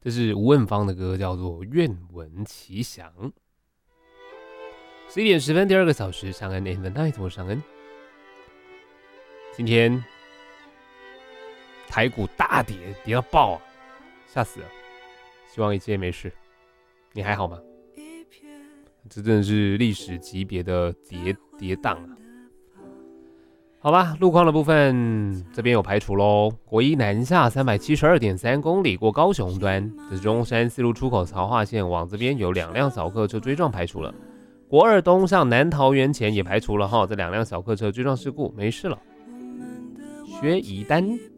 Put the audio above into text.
这是吴汶芳的歌，叫做《愿闻其详》。11点10分，第二个小时，上恩 in the night， 我是上恩。今天台股大跌，跌到爆啊，吓死了！希望一切没事。你还好吗？这真的是历史级别的跌宕啊！好吧，路况的部分这边有排除咯。国一南下372.3公里过高雄端，这是中山四路出口曹化线往这边有2辆小客车追撞排除了。国二东上南桃园前也排除了哈，这2辆小客车追撞事故没事了。薛宜丹